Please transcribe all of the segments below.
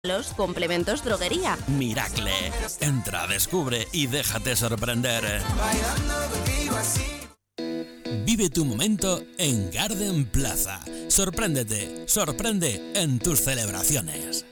Los complementos droguería. Miracle. Entra, descubre y déjate sorprender. Vive tu momento en Garden Plaza. Sorpréndete, sorprende en tus celebraciones.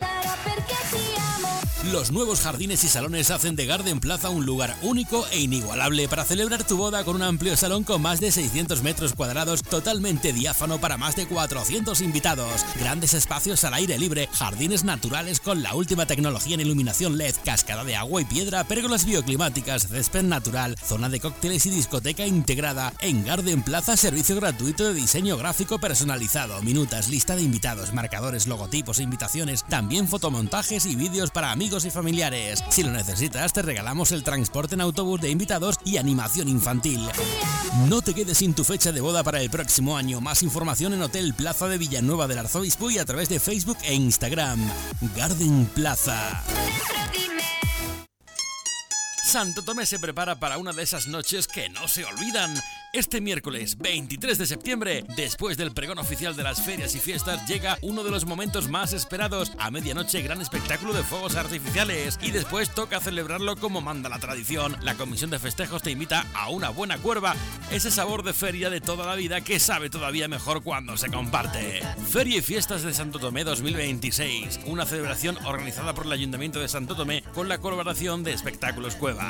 Los nuevos jardines y salones hacen de Garden Plaza un lugar único e inigualable para celebrar tu boda con un amplio salón con más de 600 metros cuadrados totalmente diáfano para más de 400 invitados, grandes espacios al aire libre, jardines naturales con la última tecnología en iluminación LED, cascada de agua y piedra, pérgolas bioclimáticas, césped natural, zona de cócteles y discoteca integrada. En Garden Plaza, servicio gratuito de diseño gráfico personalizado, minutas, lista de invitados, marcadores, logotipos e invitaciones, también fotomontajes y vídeos para amigos y familiares. Si lo necesitas, te regalamos el transporte en autobús de invitados y animación infantil. No te quedes sin tu fecha de boda para el próximo año. Más información en Hotel Plaza de Villanueva del Arzobispo y a través de Facebook e Instagram. Garden Plaza. Santo Tomé se prepara para una de esas noches que no se olvidan. Este miércoles 23 de septiembre, después del pregón oficial de las ferias y fiestas, llega uno de los momentos más esperados. A medianoche, gran espectáculo de fuegos artificiales. Y después toca celebrarlo como manda la tradición. La comisión de festejos te invita a una buena cuerva. Ese sabor de feria de toda la vida que sabe todavía mejor cuando se comparte. Feria y Fiestas de Santo Tomé 2026. Una celebración organizada por el Ayuntamiento de Santo Tomé con la colaboración de Espectáculos Cuevas.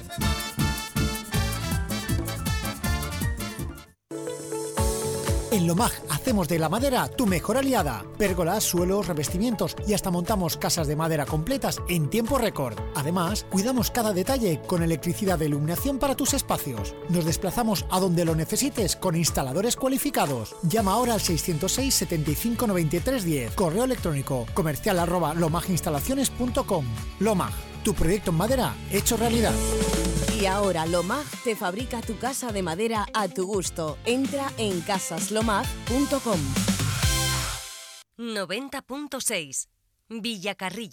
En Lomag hacemos de la madera tu mejor aliada. Pérgolas, suelos, revestimientos y hasta montamos casas de madera completas en tiempo récord. Además, cuidamos cada detalle con electricidad de iluminación para tus espacios. Nos desplazamos a donde lo necesites con instaladores cualificados. Llama ahora al 606 75 93 10. Correo electrónico comercial@lomaginstalaciones.com. Lomag, tu proyecto en madera hecho realidad. Y ahora Lomag te fabrica tu casa de madera a tu gusto. Entra en casaslomag.com. 90.6 Villacarrilla.